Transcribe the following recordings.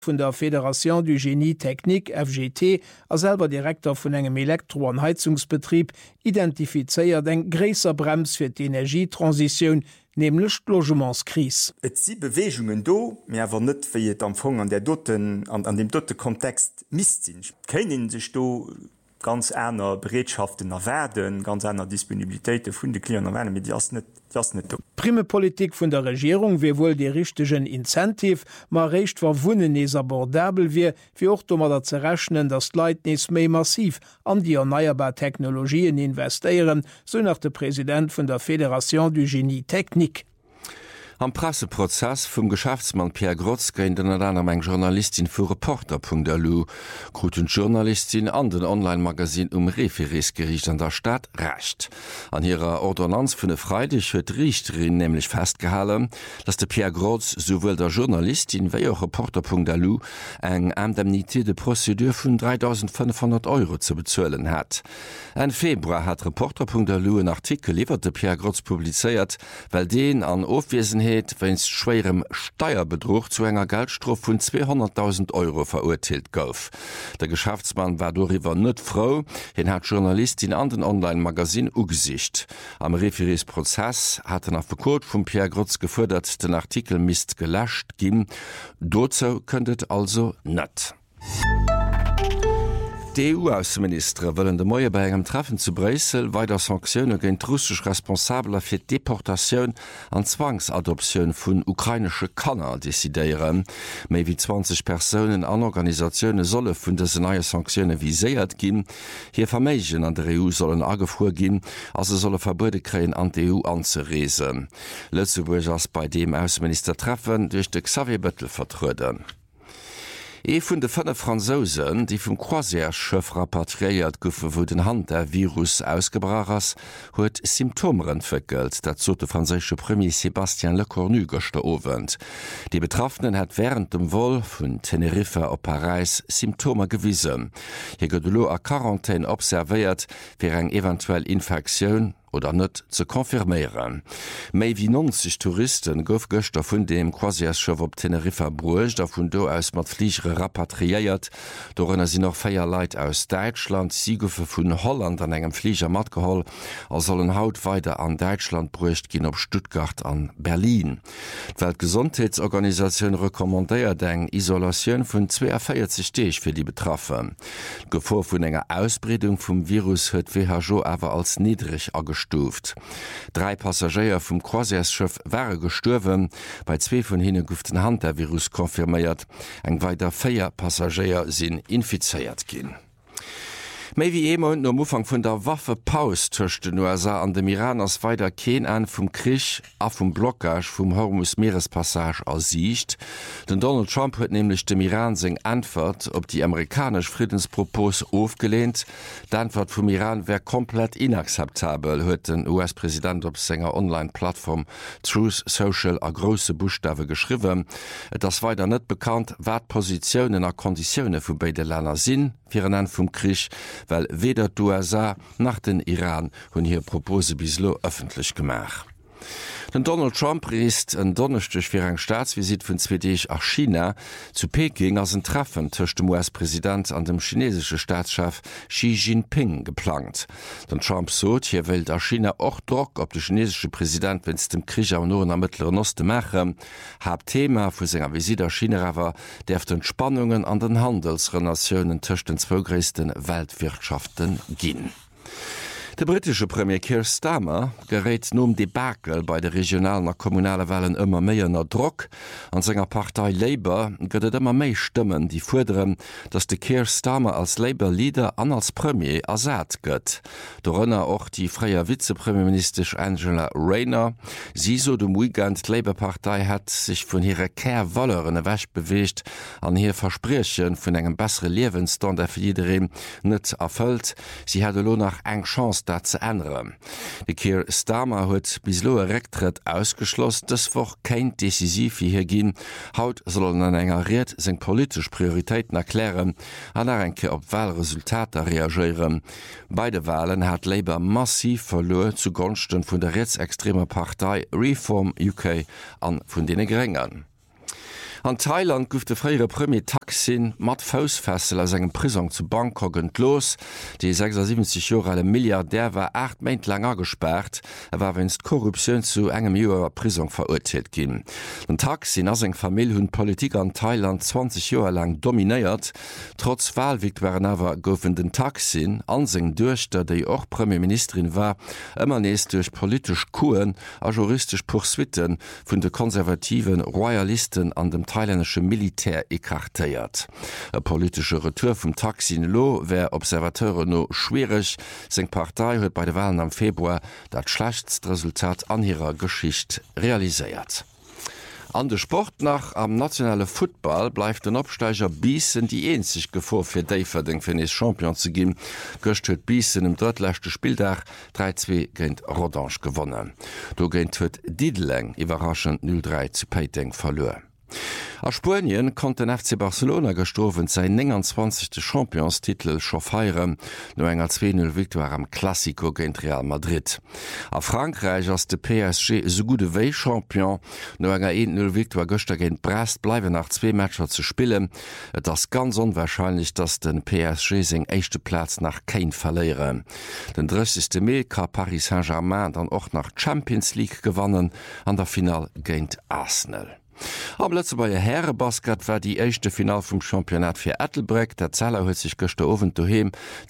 vun der Fédération du Génie Technique FGT a selber Direktor vun engem Elektro- an Heizungsbetrieb identifizeiert eng gréser Brems fir d'Energietransiioun nämlich Logementskris. Et si Beweungen do, mir awer net fir je Empfang an der doten an dem dotte Kontext missinn. Kennen sech do ganz einer Bereitschaften erwerden, ganz einer Disponibilität vun de Klienten erwerden, mit net. Prime Politik vun der Regierung wie wohl die richtigen Incentiv ma recht war wunnen is abordabel wie fir och mat ze rechnen, dat Leitnis méi massiv an die erneuerbar Technologien investieren, so nach der Präsident vun der Fédération du Génie Technique. Am Presseprozess vum Geschäftsmann Pierre Grotz géint den annner eng Journalistin vu Reporter.lu, kruten Journalistin an den Online-Magasin Referisgericht an der Stadt recht. An ihrer Ordonnanz vun de Freidech huet Richterin nämlich festgehalen, dass de Pierre Grotz sowohl der Journalistin wéi auch Reporter.lu eng Indemnité de Prozedur vun 3.500 € zu bezuelen hat. En Februar hat Reporter.lu en Artikel liefert de Pierre Grotz publizeiert, weil den an Aufwesenheit wenns schwerem Steuerbetrug zu enger Geldstrof vun 200.000 € verurteilt gouf. Der Geschäftsmann war doriwer net froh, hin hat Journalistin an den Online-Magasin ugesicht. Am Referisprozess hat nach Verkot vum Pierre Grotz gefordert, den Artikel mist gelöscht gin. Dozo könntet also net. Die EU-Außenminister wollen de Moie bei engem Treffen zu Brüssel weiter Sanktionen gegen russsisch Responsabler für Deportation an Zwangsadoption von ukrainische Kanner desideieren. Mehr wie 20 Personen an Organisationen sollen von diesen neuen Sanktionen visiert gehen. Hier Vermägen an der EU sollen angefuhr gehen, also sollen Verbote kriegen, an die EU anzureisen. Lützeburg ist bei dem Außenministertreffen durch den Xavier Bettel vertreten. Vun de 5 Franzosen, die vum Croisièreschëff rapatriiert goufe wo den Hand der Virus ausgebracht ass, huet Symptomen entwickelt, dat zo de franzésche Premier Sébastien Lecornu gochte owend. Die Betroffenen hat während dem Vol vun Teneriffe op Paris Symptome gewiesen. Hier gëtt lo a Quarantäne observéiert fir eng eventuell Infektionun oder net ze konfirmieren. Méi wie 90 Touristen gouf Göchter vun dem Croisièreschëff op Teneriffe bruecht, a vun do aus mat Fliegere rapatriiert, dorënner sie noch 4 Leiit aus Deutschland, sie goufe vun Holland an engem Flieger matgeholl, a sollen haut weiter an Deutschland bruecht ginn op Stuttgart an Berlin. Weltgesundheitsorganisationun rekommandéiert eng Isolatioun vun 42 Deeg fir die Betraffen. Gevor vun enger Ausbreung vum Virus huet WHO awer als niedrig agestuft. 3 Passagier vum Croisièreschëff waren gestorwen, bei 2 vun hinne gouf den Hand der Virus konfirméiert, eng weiter 4 Passagier sinn infizeiert ginn. Méi wie emont no Ufang vun der Waffepaus töcht den USA an dem Iran ass weiter Keen an vum Krich a vum Blockage vum Hormuz-Meerespassage aussicht. Den Donald Trump huet nämlich dem Iran seg Antwort op die amerikasch Friedenspropos aufgelehnt. D'Antwort vum Iran wär komplett inakzeptabel, huet den US-Präsident op senger Online-Plattform Truth Social a grosse Buchstabe geschriwen. Et ass weiter net bekannt, wat Positionen a Konditionne vu beide Länder sinn, fir en vum Krich, weil weder d'USA nach den Iran hunn hier Propose bislo öffentlich gemach. Den Donald Trump reist en Donnerstag fir eng Staatsvisit vun 2 Deeg a China zu Peking as een Treffen tëcht dem US-Präsident an dem chinesische Staatschef Xi Jinping geplant. Den Trump sot, hier wät a China och Druck op de chinesische Präsident wenns dem Krieg am Norden am Mittleren Osten mache, hab Thema vu senger Visit a China awer derf den Spannungen an den Handelsrelationen tëcht den 2 größten Weltwirtschaften ginn. Der britische Premier Keir Starmer gerät nom Debakel bei der regionalen und kommunalen Wahlen immer mehr unter Druck. An seiner Partei Labour gibt es immer mehr Stimmen, die fordern, dass der Keir Starmer als Labour-Leader und als Premier ersetzt wird. Darunter auch die freie Vizepremierministerin Angela Rayner. Sie so dem Weekend, die Labour-Partei hat sich von ihrer Kehrwollerin wegbewegt an ihr Versprechen von einem besseren Lebensstandard für jeden nicht erfüllt. Sie hatte nur noch eine Chance, dat ze ändern. De Keir Starmer huet bislo Rektritt ausgeschloss, deswoch kein decisiv wie hier ginn. Haut sollen an engeriert seg politisch Prioritäten erklären, an enke op Wahlresultater reagieren. Beide Wahlen hat Labour massiv verloren zugunsten vun der rechtsextremer Partei Reform UK an vun dene Grängern. An Thailand gouf de fréiere Premier Taxin mat Fausfessel as engem Prison zu Bangkok entlos. Die 76 Jahre Milliardär war 8 Meint langer gesperrt, war wennst Korruption zu engem Joer Prison verurteilt gin. Den Taxin as eng Familie hunn Politik an Thailand 20 Jahre lang dominiert. Trotz Wahlwikt waren awer goufen den Taxin anseng Duerchter, déi och Premierministerin war, ëmmer nees durch politisch Kuen a juristisch Poursuiten vun de konservativen Royalisten an dem thailändische Militär ekarteiert. E politische Retour vum Taksin Lo wär Observateure no schwierig. Seng Partei huet bei de Wahlen am Februar dat schlechtst Resultat an ihrer Geschicht realisiert. An de Sport nach am nationale Football bleif den Absteiger Biessen die eenzig Gefor fir Daverding fir nees Champion ze ginn. Göcht huet Biessen im drittlächte Spieldach 3-2 géint Rodange gewonnen. Do géint huet Dideleng iwwerraschend 0-3 zu Peiting verlor. A Spanien konnte den FC Barcelona gestorven sein 29. Championstitel scho feieren, no enger 2-0 Victoire am Classico géint Real Madrid. A Frankreich ass de PSG so gute wéi Champion, no enger 1-0 Victoire Göster géint Brest bleiwe nach 2 Matscher ze spillen. Et ass ganz onwahrscheinlich, dats den PSG seg échte Platz nach Kein verléieren. Den 30. Mai ka Paris Saint-Germain dann och nach Champions League gewannen, an der Final géint Arsenal. Am letze bei Herrebasket war die echte Final vum Championat fir Ettelbreck. Der Zeller huet sich gochte Owen doheem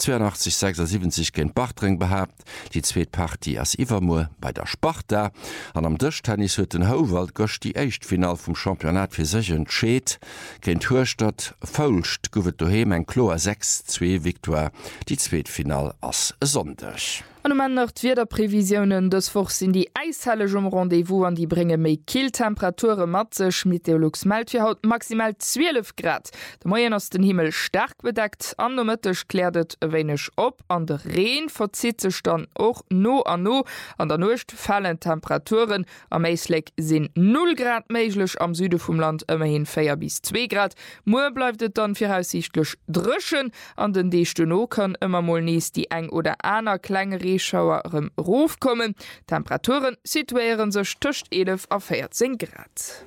82-76 géint Bachtring behabt. Die Zzweetpartie ass Iwermoer bei der Sparta. An am Dëchtennis huet den Howald goch die Echtfinal vum Championat fir sech entscheet. Géint Huerstadt Foulcht gouft doheem eng Kloer 6-2 Victoire. Die Zzweetfinal ass Sondech. An man nach wieder Prävisionen desfoch sind die eishalllegem Rendevous an die bringe méi Killtemperature matzech Meteorologs meldt fir haut maximal 12 Grad. De Moien ass den Himmel stark bedeckt, an der Mëttech klädet ewéinech op, an der Reen verzieht sech dann och no an der Nocht fallen Temperaturen am Meisleg sinn 0 Grad méiglech am Süde vum Land ëmmerhin 4 bis 2 Grad. Moer bleiftet dann firaussichtlech drschen, an den deechte no kann ëmmer moll nees die eng oder aner klengere Schauerem Ruf kommen. Temperaturen situieren sech töcht 11 auf 14 Grad.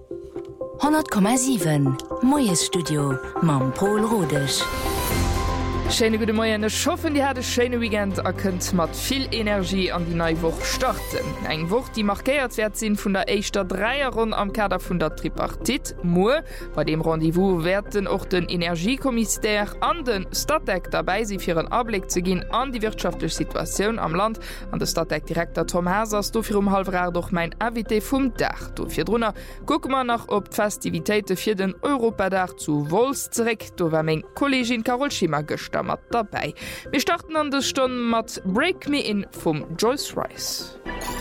100,7 Moes Studio Mam Paul Rodech. Schöne gute Morgen, ich hoffe, die hatte schöne Weekend erkennt mit viel Energie an die neue Woche starten. Eine Woche, die markiert wird sind von der ersten Dreierrunde am Kader von der Tripartite. Nur bei dem Rendezvous werden auch den Energiekommissär an den Stadtdeck dabei sein, für einen Abblick zu gehen an die wirtschaftliche Situation am Land. An der Stadtdeck-Direktor Tom Hasers, dafür halb doch mein Invité vom Dach. Dafür drunter gucken wir nach, ob die Festivitäten für den Europadach zu Wols zurück. Da war meine Kollegin Carol Schimmer gestanden. Dabei. Wir starten an der Stunde mit Break Me In vom Joyce Rice.